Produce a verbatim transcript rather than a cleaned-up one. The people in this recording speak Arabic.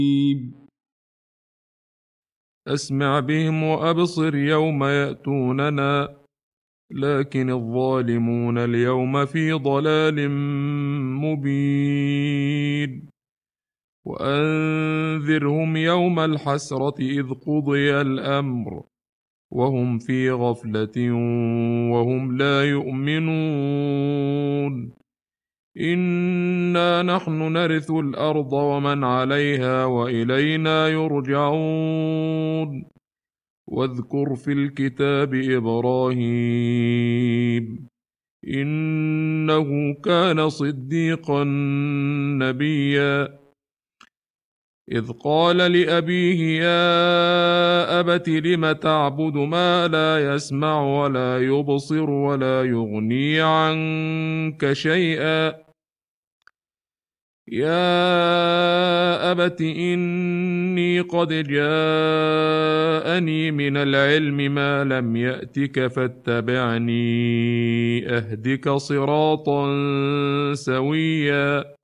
أسمع بهم وأبصر يوم يأتوننا، لكن الظالمون اليوم في ضلال مبين. وأنذرهم يوم الحسرة إذ قضي الأمر وهم في غفلة وهم لا يؤمنون. إنا نحن نرث الأرض ومن عليها وإلينا يرجعون. واذكر في الكتاب إبراهيم إنه كان صديقا نبيا، إذ قال لأبيه يا أبت لم تعبد ما لا يسمع ولا يبصر ولا يغني عنك شيئا، يا أبت إني قد جاءني من العلم ما لم يأتك فاتبعني أهدك صراطا سويا.